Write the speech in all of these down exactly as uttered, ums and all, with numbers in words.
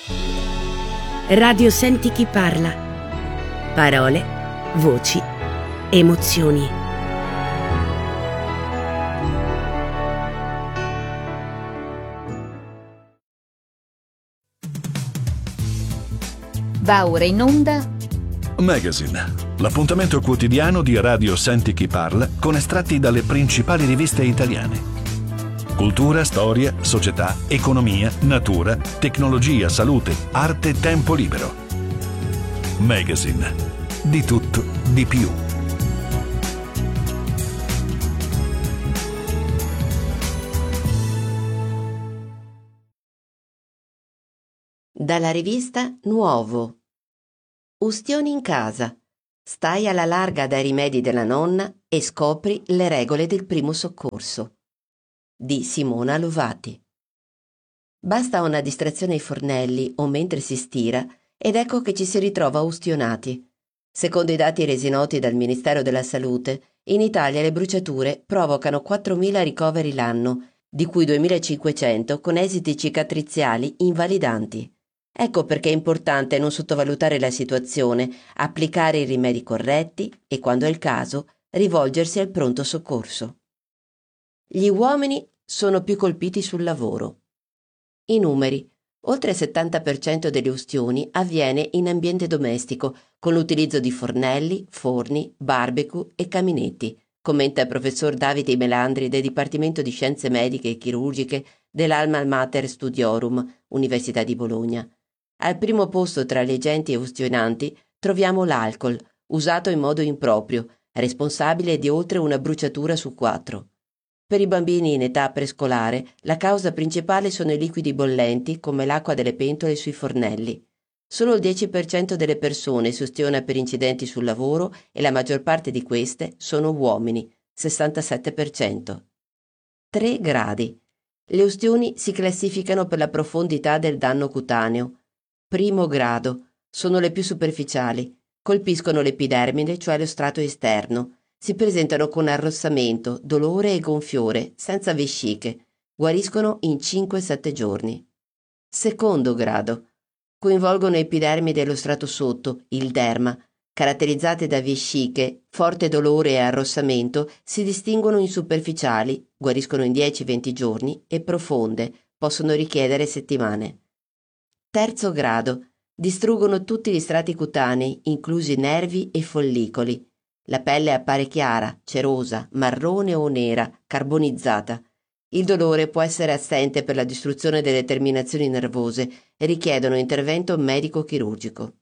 Radio Senti chi parla. Parole, voci, emozioni. Va ora in onda Magazine, l'appuntamento quotidiano di Radio Senti chi parla con estratti dalle principali riviste italiane. Cultura, storia, società, economia, natura, tecnologia, salute, arte, tempo libero. Magazine, di tutto, di più. Dalla rivista Nuovo. Ustioni in casa. Stai alla larga dai rimedi della nonna e scopri le regole del primo soccorso. Di Simona Lovati. Basta una distrazione ai fornelli o mentre si stira ed ecco che ci si ritrova ustionati. Secondo i dati resi noti dal Ministero della Salute, in Italia le bruciature provocano quattromila ricoveri l'anno, di cui duemilacinquecento con esiti cicatriziali invalidanti. Ecco perché è importante non sottovalutare la situazione, applicare i rimedi corretti e, quando è il caso, rivolgersi al pronto soccorso. Gli uomini sono più colpiti sul lavoro. I numeri. Oltre il settanta per cento delle ustioni avviene in ambiente domestico, con l'utilizzo di fornelli, forni, barbecue e caminetti, commenta il professor Davide Melandri del Dipartimento di Scienze Mediche e Chirurgiche dell'Alma Mater Studiorum, Università di Bologna. Al primo posto tra gli agenti ustionanti troviamo l'alcol, usato in modo improprio, responsabile di oltre una bruciatura su quattro. Per i bambini in età prescolare, la causa principale sono i liquidi bollenti come l'acqua delle pentole sui fornelli. Solo il dieci per cento delle persone si ustiona per incidenti sul lavoro e la maggior parte di queste sono uomini, sessantasette per cento. tre gradi. Le ustioni si classificano per la profondità del danno cutaneo. Primo grado. Sono le più superficiali. Colpiscono l'epidermide, cioè lo strato esterno. Si presentano con arrossamento, dolore e gonfiore, senza vesciche. Guariscono in cinque sette giorni. Secondo grado. Coinvolgono epidermide e lo strato sotto, il derma. Caratterizzate da vesciche, forte dolore e arrossamento, si distinguono in superficiali, guariscono in dieci venti giorni, e profonde, possono richiedere settimane. Terzo grado. Distruggono tutti gli strati cutanei, inclusi nervi e follicoli. La pelle appare chiara, cerosa, marrone o nera, carbonizzata. Il dolore può essere assente per la distruzione delle terminazioni nervose e richiedono intervento medico-chirurgico.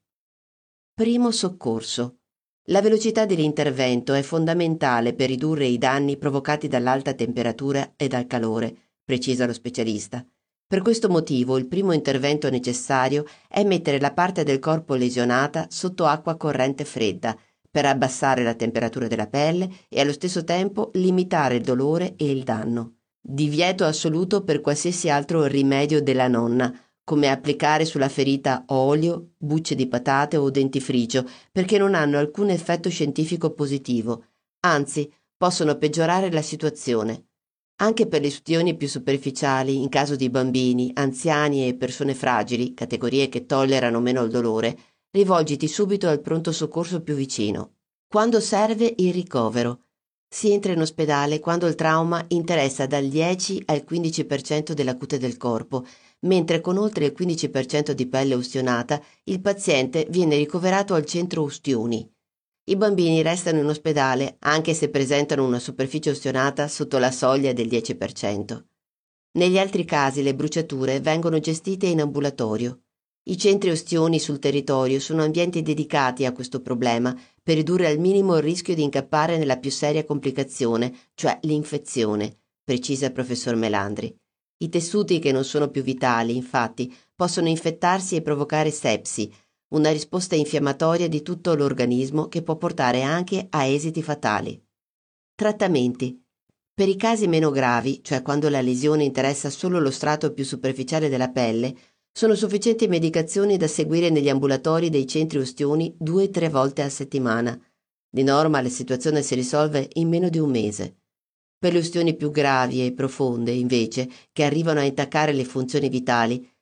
Primo soccorso. La velocità dell'intervento è fondamentale per ridurre i danni provocati dall'alta temperatura e dal calore, precisa lo specialista. Per questo motivo il primo intervento necessario è mettere la parte del corpo lesionata sotto acqua corrente fredda, per abbassare la temperatura della pelle e allo stesso tempo limitare il dolore e il danno. Divieto assoluto per qualsiasi altro rimedio della nonna, come applicare sulla ferita olio, bucce di patate o dentifricio, perché non hanno alcun effetto scientifico positivo, anzi possono peggiorare la situazione. Anche per le ustioni più superficiali, in caso di bambini, anziani e persone fragili, categorie che tollerano meno il dolore, rivolgiti subito al pronto soccorso più vicino. Quando serve il ricovero. Si entra in ospedale quando il trauma interessa dal dieci al quindici per cento della cute del corpo, mentre con oltre il quindici per cento di pelle ustionata il paziente viene ricoverato al centro ustioni. I bambini restano in ospedale anche se presentano una superficie ustionata sotto la soglia del dieci per cento. Negli altri casi le bruciature vengono gestite in ambulatorio. I centri ustioni sul territorio sono ambienti dedicati a questo problema per ridurre al minimo il rischio di incappare nella più seria complicazione, cioè l'infezione, precisa il professor Melandri. I tessuti che non sono più vitali, infatti, possono infettarsi e provocare sepsi, una risposta infiammatoria di tutto l'organismo che può portare anche a esiti fatali. Trattamenti. Per i casi meno gravi, cioè quando la lesione interessa solo lo strato più superficiale della pelle, sono sufficienti medicazioni da seguire negli ambulatori dei centri ustioni due o tre volte a settimana. Di norma la situazione si risolve in meno di un mese. Per le ustioni più gravi e profonde, invece, che arrivano a intaccare le funzioni vitali,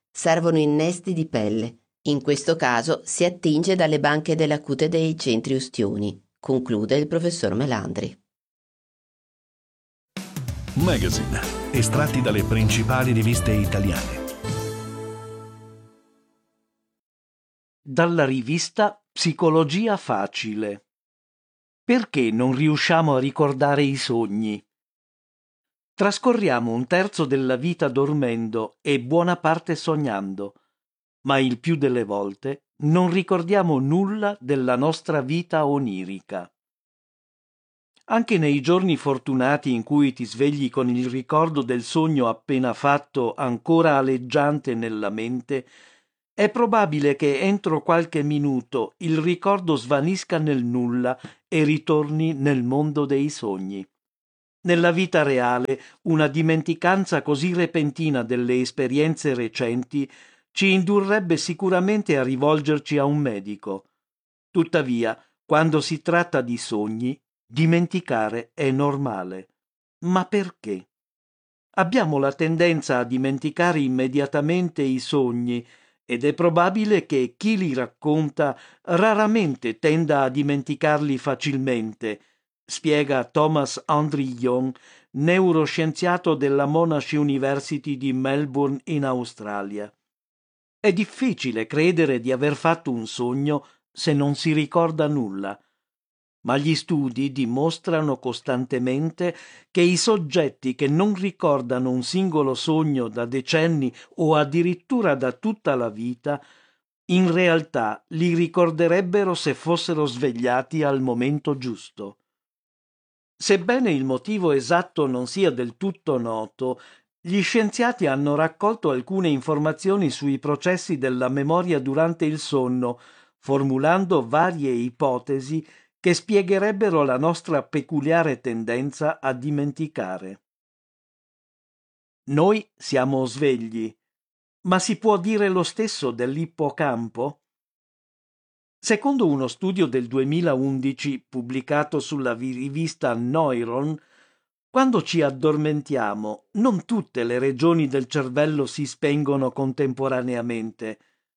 servono innesti di pelle. In questo caso si attinge dalle banche della cute dei centri ustioni, conclude il professor Melandri. Magazine, estratti dalle principali riviste italiane. Dalla rivista Psicologia Facile. Perché non riusciamo a ricordare i sogni? Trascorriamo un terzo della vita dormendo e buona parte sognando, ma il più delle volte non ricordiamo nulla della nostra vita onirica. Anche nei giorni fortunati in cui ti svegli con il ricordo del sogno appena fatto ancora aleggiante nella mente, è probabile che entro qualche minuto il ricordo svanisca nel nulla e ritorni nel mondo dei sogni. Nella vita reale, una dimenticanza così repentina delle esperienze recenti ci indurrebbe sicuramente a rivolgerci a un medico. Tuttavia, quando si tratta di sogni, dimenticare è normale. Ma perché? Abbiamo la tendenza a dimenticare immediatamente i sogni ed è probabile che chi li racconta raramente tenda a dimenticarli facilmente, spiega Thomas Andrillon, neuroscienziato della Monash University di Melbourne in Australia. È difficile credere di aver fatto un sogno se non si ricorda nulla, ma gli studi dimostrano costantemente che i soggetti che non ricordano un singolo sogno da decenni o addirittura da tutta la vita, in realtà li ricorderebbero se fossero svegliati al momento giusto. Sebbene il motivo esatto non sia del tutto noto, gli scienziati hanno raccolto alcune informazioni sui processi della memoria durante il sonno, formulando varie ipotesi che spiegherebbero la nostra peculiare tendenza a dimenticare. Noi siamo svegli, ma si può dire lo stesso dell'ippocampo? Secondo uno studio del duemilaundici pubblicato sulla rivista Neuron, quando ci addormentiamo, non tutte le regioni del cervello si spengono contemporaneamente.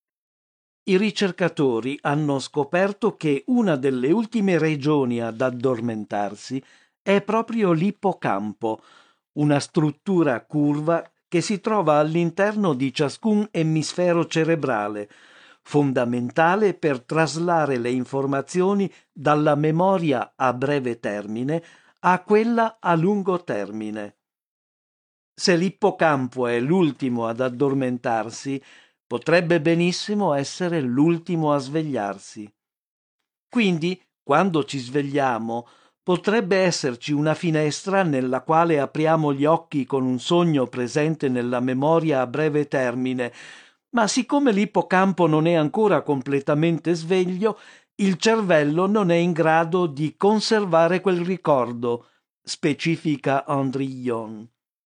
I ricercatori hanno scoperto che una delle ultime regioni ad addormentarsi è proprio l'ippocampo, una struttura curva che si trova all'interno di ciascun emisfero cerebrale, fondamentale per traslare le informazioni dalla memoria a breve termine a quella a lungo termine. Se l'ippocampo è l'ultimo ad addormentarsi, potrebbe benissimo essere l'ultimo a svegliarsi. Quindi, quando ci svegliamo, potrebbe esserci una finestra nella quale apriamo gli occhi con un sogno presente nella memoria a breve termine, ma siccome l'ippocampo non è ancora completamente sveglio, il cervello non è in grado di conservare quel ricordo, specifica Andrillon.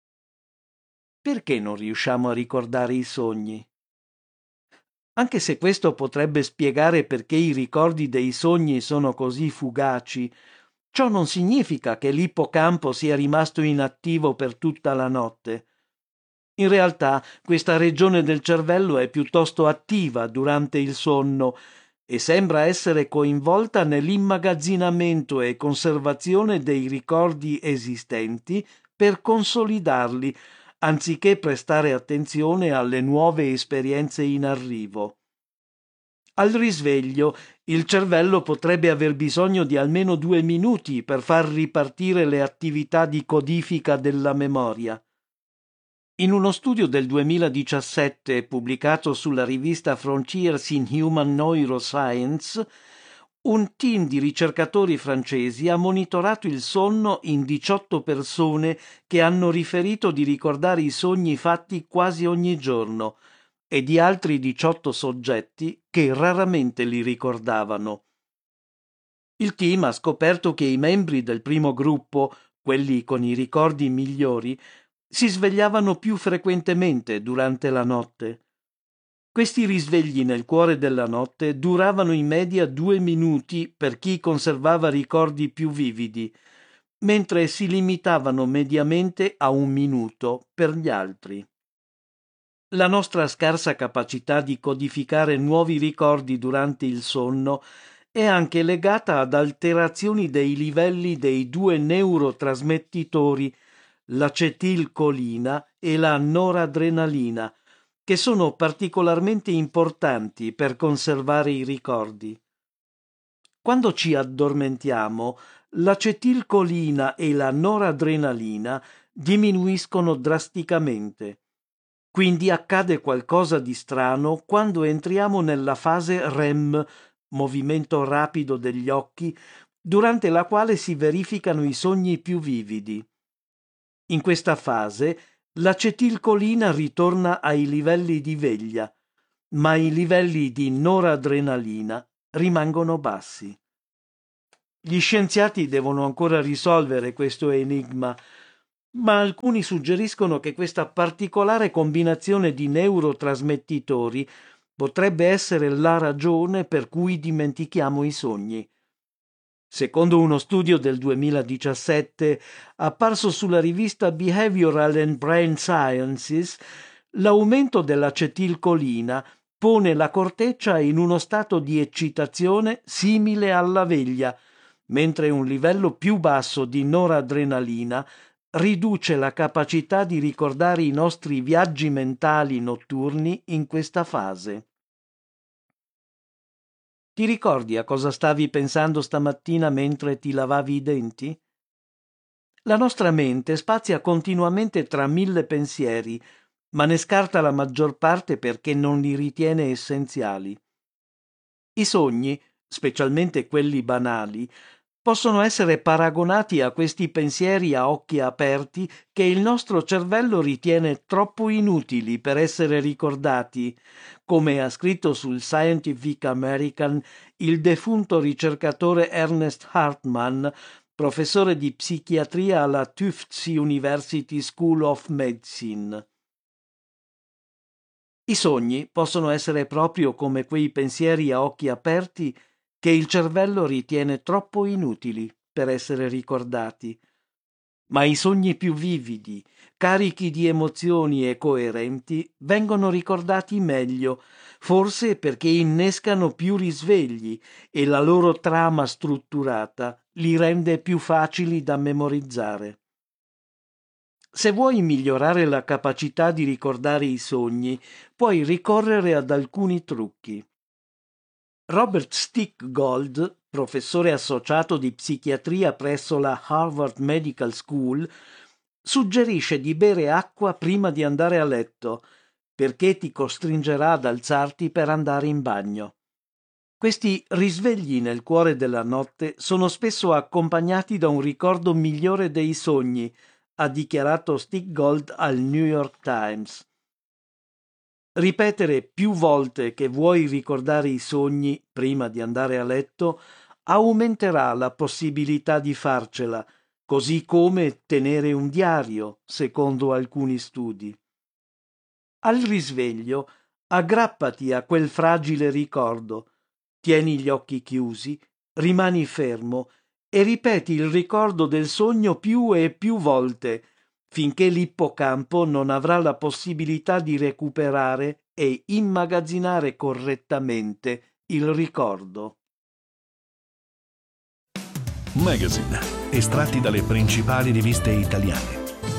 Perché non riusciamo a ricordare i sogni? Anche se questo potrebbe spiegare perché i ricordi dei sogni sono così fugaci, ciò non significa che l'ippocampo sia rimasto inattivo per tutta la notte. In realtà, questa regione del cervello è piuttosto attiva durante il sonno e sembra essere coinvolta nell'immagazzinamento e conservazione dei ricordi esistenti per consolidarli, anziché prestare attenzione alle nuove esperienze in arrivo. Al risveglio, il cervello potrebbe aver bisogno di almeno due minuti per far ripartire le attività di codifica della memoria. In uno studio del duemiladiciassette pubblicato sulla rivista Frontiers in Human Neuroscience, un team di ricercatori francesi ha monitorato il sonno in diciotto persone che hanno riferito di ricordare i sogni fatti quasi ogni giorno e di altri diciotto soggetti che raramente li ricordavano. Il team ha scoperto che i membri del primo gruppo, quelli con i ricordi migliori, si svegliavano più frequentemente durante la notte. Questi risvegli nel cuore della notte duravano in media due minuti per chi conservava ricordi più vividi, mentre si limitavano mediamente a un minuto per gli altri. La nostra scarsa capacità di codificare nuovi ricordi durante il sonno è anche legata ad alterazioni dei livelli dei due neurotrasmettitori, l'acetilcolina e la noradrenalina, che sono particolarmente importanti per conservare i ricordi. Quando ci addormentiamo, l'acetilcolina e la noradrenalina diminuiscono drasticamente. Quindi accade qualcosa di strano quando entriamo nella fase R E M, movimento rapido degli occhi, durante la quale si verificano i sogni più vividi. In questa fase l'acetilcolina ritorna ai livelli di veglia, ma i livelli di noradrenalina rimangono bassi. Gli scienziati devono ancora risolvere questo enigma, ma alcuni suggeriscono che questa particolare combinazione di neurotrasmettitori potrebbe essere la ragione per cui dimentichiamo i sogni. Secondo uno studio del duemiladiciassette apparso sulla rivista Behavioral and Brain Sciences, l'aumento dell'acetilcolina pone la corteccia in uno stato di eccitazione simile alla veglia, mentre un livello più basso di noradrenalina riduce la capacità di ricordare i nostri viaggi mentali notturni in questa fase. Ti ricordi a cosa stavi pensando stamattina mentre ti lavavi i denti? La nostra mente spazia continuamente tra mille pensieri, ma ne scarta la maggior parte perché non li ritiene essenziali. I sogni, specialmente quelli banali, possono essere paragonati a questi pensieri a occhi aperti che il nostro cervello ritiene troppo inutili per essere ricordati, come ha scritto sul Scientific American il defunto ricercatore Ernest Hartman, professore di psichiatria alla Tufts University School of Medicine. I sogni possono essere proprio come quei pensieri a occhi aperti che il cervello ritiene troppo inutili per essere ricordati. Ma i sogni più vividi, carichi di emozioni e coerenti, vengono ricordati meglio, forse perché innescano più risvegli e la loro trama strutturata li rende più facili da memorizzare. Se vuoi migliorare la capacità di ricordare i sogni, puoi ricorrere ad alcuni trucchi. Robert Stickgold, professore associato di psichiatria presso la Harvard Medical School, suggerisce di bere acqua prima di andare a letto, perché ti costringerà ad alzarti per andare in bagno. Questi risvegli nel cuore della notte sono spesso accompagnati da un ricordo migliore dei sogni, ha dichiarato Stickgold al New York Times. Ripetere più volte che vuoi ricordare i sogni prima di andare a letto aumenterà la possibilità di farcela, così come tenere un diario, secondo alcuni studi. Al risveglio, aggrappati a quel fragile ricordo, tieni gli occhi chiusi, rimani fermo e ripeti il ricordo del sogno più e più volte, finché l'ippocampo non avrà la possibilità di recuperare e immagazzinare correttamente il ricordo. Magazine, estratti dalle principali riviste italiane.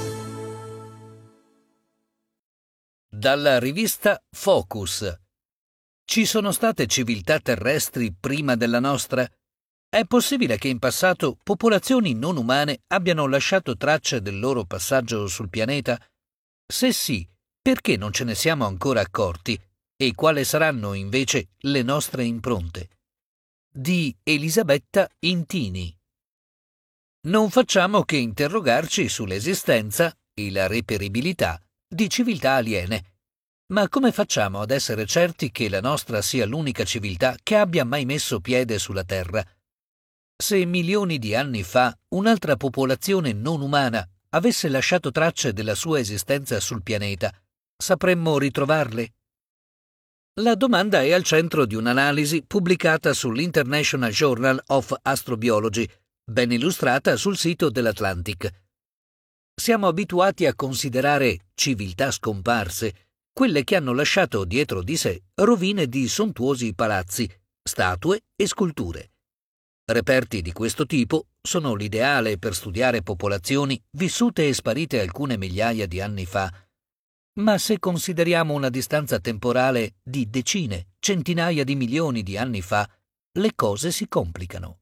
Dalla rivista Focus. Ci sono state civiltà terrestri prima della nostra? È possibile che in passato popolazioni non umane abbiano lasciato tracce del loro passaggio sul pianeta? Se sì, perché non ce ne siamo ancora accorti? E quali saranno invece le nostre impronte? Di Elisabetta Intini. Non facciamo che interrogarci sull'esistenza e la reperibilità di civiltà aliene. Ma come facciamo ad essere certi che la nostra sia l'unica civiltà che abbia mai messo piede sulla Terra? Se milioni di anni fa un'altra popolazione non umana avesse lasciato tracce della sua esistenza sul pianeta, sapremmo ritrovarle? La domanda è al centro di un'analisi pubblicata sull'International Journal of Astrobiology, ben illustrata sul sito dell'Atlantic. Siamo abituati a considerare civiltà scomparse quelle che hanno lasciato dietro di sé rovine di sontuosi palazzi, statue e sculture. Reperti di questo tipo sono l'ideale per studiare popolazioni vissute e sparite alcune migliaia di anni fa. Ma se consideriamo una distanza temporale di decine, centinaia di milioni di anni fa, le cose si complicano.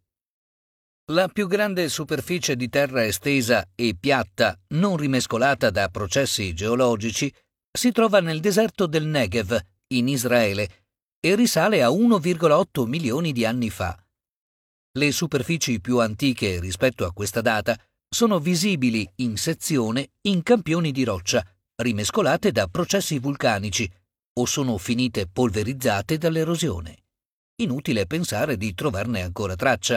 La più grande superficie di terra estesa e piatta, non rimescolata da processi geologici, si trova nel deserto del Negev, in Israele, e risale a uno virgola otto milioni di anni fa. Le superfici più antiche rispetto a questa data sono visibili in sezione in campioni di roccia, rimescolate da processi vulcanici, o sono finite polverizzate dall'erosione. Inutile pensare di trovarne ancora traccia.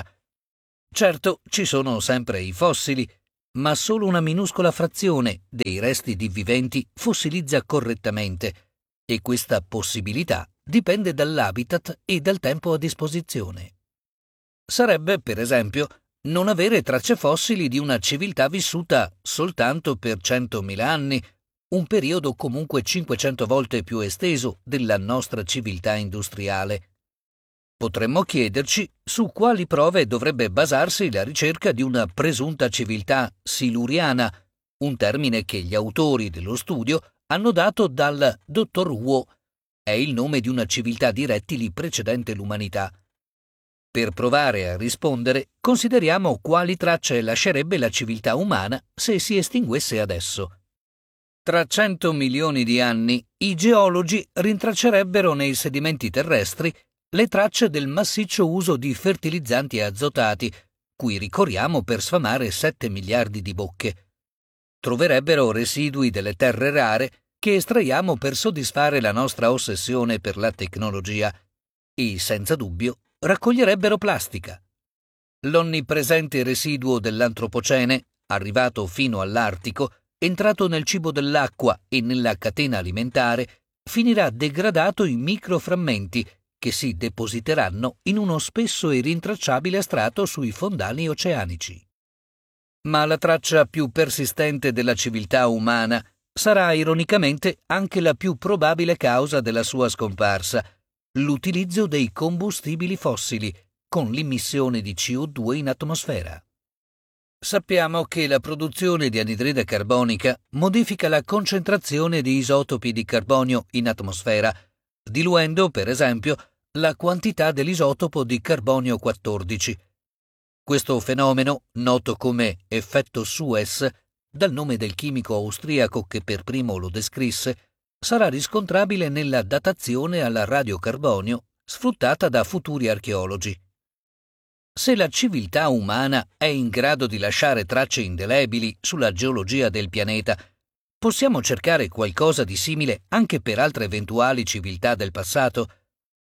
Certo, ci sono sempre i fossili, ma solo una minuscola frazione dei resti di viventi fossilizza correttamente, e questa possibilità dipende dall'habitat e dal tempo a disposizione. Sarebbe, per esempio, non avere tracce fossili di una civiltà vissuta soltanto per centomila anni, un periodo comunque cinquecento volte più esteso della nostra civiltà industriale. Potremmo chiederci su quali prove dovrebbe basarsi la ricerca di una presunta civiltà siluriana, un termine che gli autori dello studio hanno dato dal dottor Wu, è il nome di una civiltà di rettili precedente l'umanità. Per provare a rispondere, consideriamo quali tracce lascerebbe la civiltà umana se si estinguesse adesso. Tra cento milioni di anni, i geologi rintraccerebbero nei sedimenti terrestri le tracce del massiccio uso di fertilizzanti azotati, cui ricorriamo per sfamare sette miliardi di bocche. Troverebbero residui delle terre rare che estraiamo per soddisfare la nostra ossessione per la tecnologia e, senza dubbio, raccoglierebbero plastica. L'onnipresente residuo dell'antropocene, arrivato fino all'Artico, entrato nel cibo dell'acqua e nella catena alimentare, finirà degradato in microframmenti che si depositeranno in uno spesso e rintracciabile strato sui fondali oceanici. Ma la traccia più persistente della civiltà umana sarà ironicamente anche la più probabile causa della sua scomparsa, l'utilizzo dei combustibili fossili, con l'immissione di C O due in atmosfera. Sappiamo che la produzione di anidride carbonica modifica la concentrazione di isotopi di carbonio in atmosfera, diluendo, per esempio, la quantità dell'isotopo di carbonio quattordici. Questo fenomeno, noto come effetto Suez, dal nome del chimico austriaco che per primo lo descrisse, sarà riscontrabile nella datazione al radiocarbonio sfruttata da futuri archeologi. Se la civiltà umana è in grado di lasciare tracce indelebili sulla geologia del pianeta, possiamo cercare qualcosa di simile anche per altre eventuali civiltà del passato?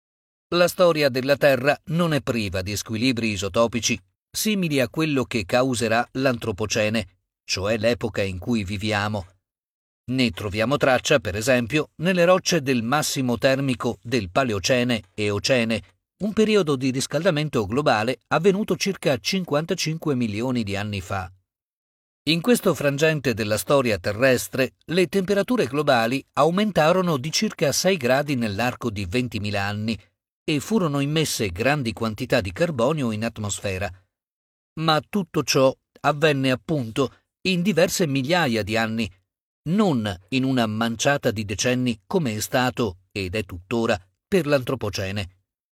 La storia della Terra non è priva di squilibri isotopici simili a quello che causerà l'Antropocene, cioè l'epoca in cui viviamo. Ne troviamo traccia, per esempio, nelle rocce del massimo termico del Paleocene e Ocene, un periodo di riscaldamento globale avvenuto circa cinquantacinque milioni di anni fa. In questo frangente della storia terrestre, le temperature globali aumentarono di circa sei gradi nell'arco di ventimila anni e furono immesse grandi quantità di carbonio in atmosfera. Ma tutto ciò avvenne appunto in diverse migliaia di anni, non in una manciata di decenni come è stato, ed è tuttora, per l'Antropocene.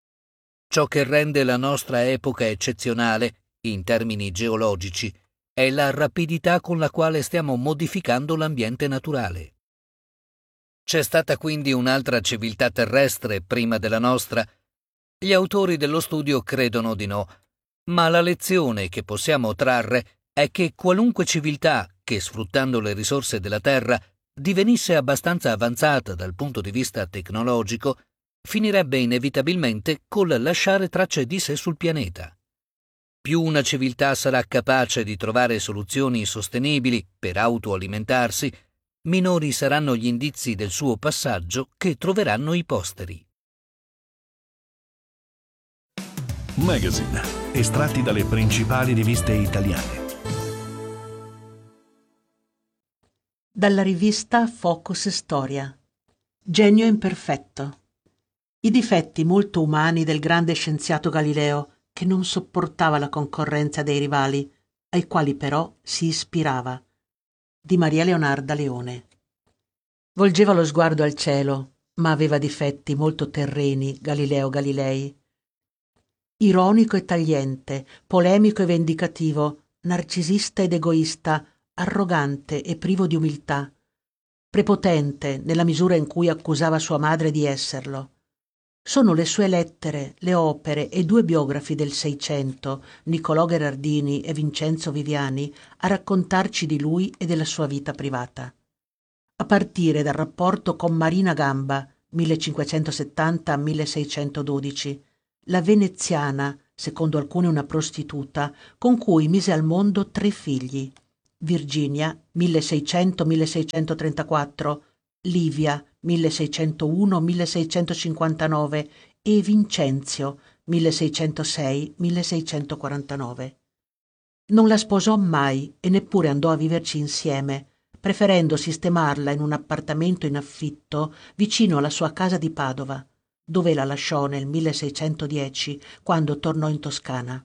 Ciò che rende la nostra epoca eccezionale, in termini geologici, è la rapidità con la quale stiamo modificando l'ambiente naturale. C'è stata quindi un'altra civiltà terrestre prima della nostra? Gli autori dello studio credono di no, ma la lezione che possiamo trarre è che qualunque civiltà che, sfruttando le risorse della Terra, divenisse abbastanza avanzata dal punto di vista tecnologico, finirebbe inevitabilmente col lasciare tracce di sé sul pianeta. Più una civiltà sarà capace di trovare soluzioni sostenibili per autoalimentarsi, minori saranno gli indizi del suo passaggio che troveranno i posteri. Magazine, estratti dalle principali riviste italiane. Dalla rivista Focus Storia. Genio imperfetto. I difetti molto umani del grande scienziato Galileo, che non sopportava la concorrenza dei rivali, ai quali però si ispirava. Di Maria Leonarda Leone. Volgeva lo sguardo al cielo, ma aveva difetti molto terreni Galileo Galilei. Ironico e tagliente, polemico e vendicativo, narcisista ed egoista, arrogante e privo di umiltà, prepotente nella misura in cui accusava sua madre di esserlo. Sono le sue lettere, le opere e due biografi del Seicento, Niccolò Gherardini e Vincenzo Viviani, a raccontarci di lui e della sua vita privata. A partire dal rapporto con Marina Gamba, millecinquecentosettanta milleseicentododici, la veneziana, secondo alcuni una prostituta, con cui mise al mondo tre figli: Virginia, milleseicento milleseicentotrentaquattro, Livia, milleseicentouno milleseicentocinquantanove e Vincenzio, milleseicentosei milleseicentoquarantanove. Non la sposò mai e neppure andò a viverci insieme, preferendo sistemarla in un appartamento in affitto vicino alla sua casa di Padova, dove la lasciò nel milleseicentodieci, quando tornò in Toscana.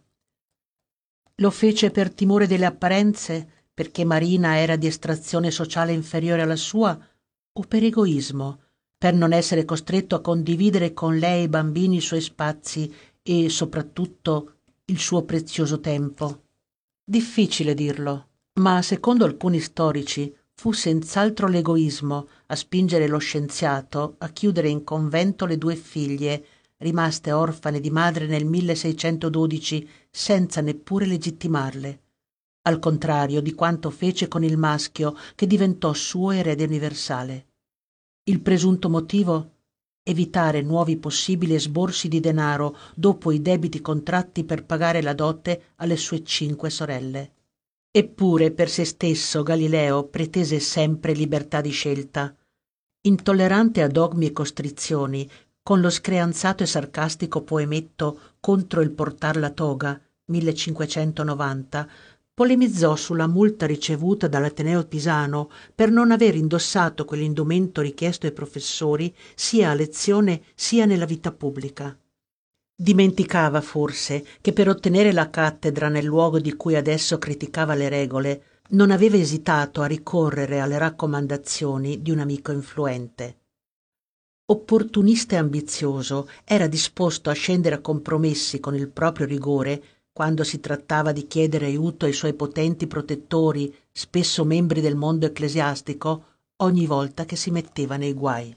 Lo fece per timore delle apparenze, perché Marina era di estrazione sociale inferiore alla sua, o per egoismo, per non essere costretto a condividere con lei e i bambini i suoi spazi e, soprattutto, il suo prezioso tempo? Difficile dirlo, ma secondo alcuni storici fu senz'altro l'egoismo a spingere lo scienziato a chiudere in convento le due figlie, rimaste orfane di madre nel milleseicentododici senza neppure legittimarle, al contrario di quanto fece con il maschio che diventò suo erede universale. Il presunto motivo? Evitare nuovi possibili esborsi di denaro dopo i debiti contratti per pagare la dote alle sue cinque sorelle. Eppure per se stesso Galileo pretese sempre libertà di scelta. Intollerante a dogmi e costrizioni, con lo screanzato e sarcastico poemetto Contro il portar la toga, millecinquecentonovanta, polemizzò sulla multa ricevuta dall'Ateneo Pisano per non aver indossato quell'indumento richiesto ai professori sia a lezione sia nella vita pubblica. Dimenticava forse che per ottenere la cattedra nel luogo di cui adesso criticava le regole non aveva esitato a ricorrere alle raccomandazioni di un amico influente. Opportunista e ambizioso, era disposto a scendere a compromessi con il proprio rigore quando si trattava di chiedere aiuto ai suoi potenti protettori, spesso membri del mondo ecclesiastico, ogni volta che si metteva nei guai.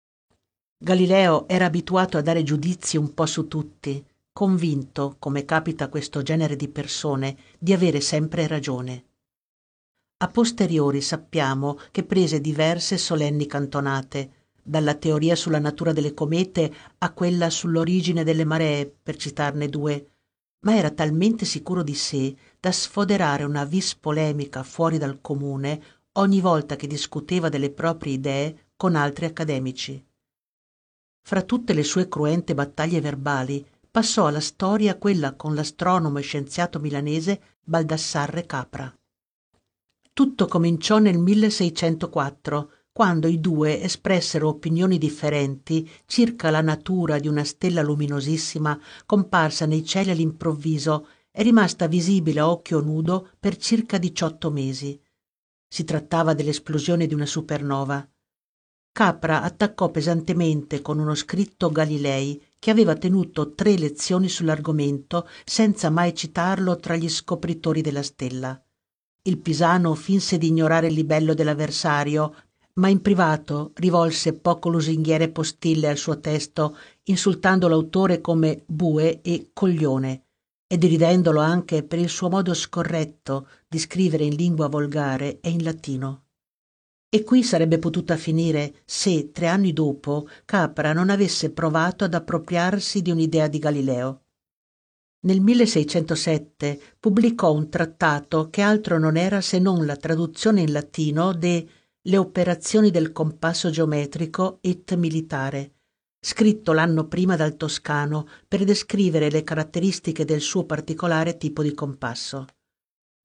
Galileo era abituato a dare giudizi un po' su tutti, convinto, come capita a questo genere di persone, di avere sempre ragione. A posteriori sappiamo che prese diverse solenni cantonate, dalla teoria sulla natura delle comete a quella sull'origine delle maree, per citarne due, ma era talmente sicuro di sé da sfoderare una vis polemica fuori dal comune ogni volta che discuteva delle proprie idee con altri accademici. Fra tutte le sue cruente battaglie verbali passò alla storia quella con l'astronomo e scienziato milanese Baldassarre Capra. Tutto cominciò nel milleseicentoquattro, quando i due espressero opinioni differenti circa la natura di una stella luminosissima comparsa nei cieli all'improvviso e rimasta visibile a occhio nudo per circa diciotto mesi. Si trattava dell'esplosione di una supernova. Capra attaccò pesantemente con uno scritto Galilei, che aveva tenuto tre lezioni sull'argomento senza mai citarlo tra gli scopritori della stella. Il pisano finse di ignorare il libello dell'avversario, ma in privato rivolse poco lusinghiere postille al suo testo, insultando l'autore come bue e coglione, e deridendolo anche per il suo modo scorretto di scrivere in lingua volgare e in latino. E qui sarebbe potuta finire se, tre anni dopo, Capra non avesse provato ad appropriarsi di un'idea di Galileo. Nel milleseicentosette pubblicò un trattato che altro non era se non la traduzione in latino de Le operazioni del compasso geometrico et militare, scritto l'anno prima dal toscano per descrivere le caratteristiche del suo particolare tipo di compasso.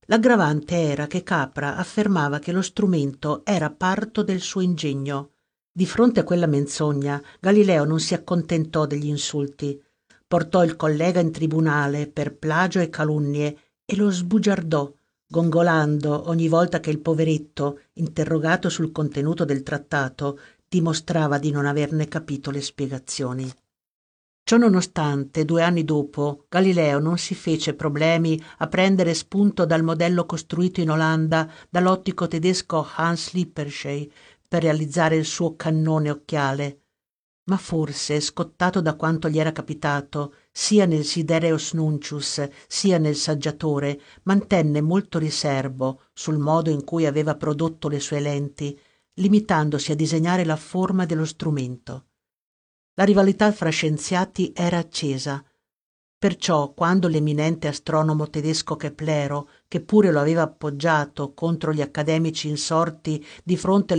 L'aggravante era che Capra affermava che lo strumento era parto del suo ingegno, Di fronte a quella menzogna, Galileo non si accontentò degli insulti. Portò il collega in tribunale per plagio e calunnie e lo sbugiardò, gongolando ogni volta che il poveretto, interrogato sul contenuto del trattato, dimostrava di non averne capito le spiegazioni. Ciononostante, due anni dopo, Galileo non si fece problemi a prendere spunto dal modello costruito in Olanda dall'ottico tedesco Hans Lippershey per realizzare il suo cannone occhiale. Ma forse, scottato da quanto gli era capitato, sia nel Sidereus Nuncius sia nel Saggiatore, mantenne molto riserbo sul modo in cui aveva prodotto le sue lenti, limitandosi a disegnare la forma dello strumento. La rivalità fra scienziati era accesa. Perciò, quando l'eminente astronomo tedesco Keplero, che pure lo aveva appoggiato contro gli accademici insorti di fronte